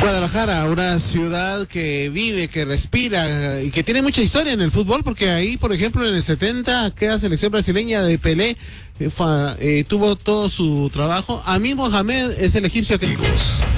Guadalajara, una ciudad que vive, que respira y que tiene mucha historia en el fútbol, porque ahí, por ejemplo, en el 70, aquella selección brasileña de Pelé tuvo todo su trabajo. Amin Mohamed es el egipcio que...